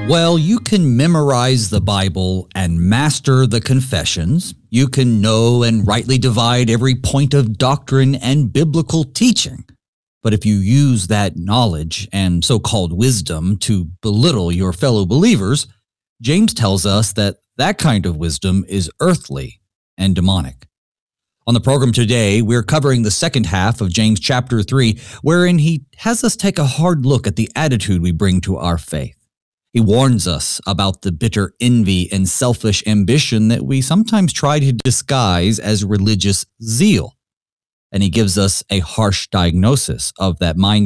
Well, you can memorize the Bible and master the confessions. You can know and rightly divide every point of doctrine and biblical teaching. But if you use that knowledge and so-called wisdom to belittle your fellow believers, James tells us that that kind of wisdom is earthly and demonic. On the program today, we're covering the second half of James chapter 3, wherein he has us take a hard look at the attitude we bring to our faith. He warns us about the bitter envy and selfish ambition that we sometimes try to disguise as religious zeal. And he gives us a harsh diagnosis of that mindset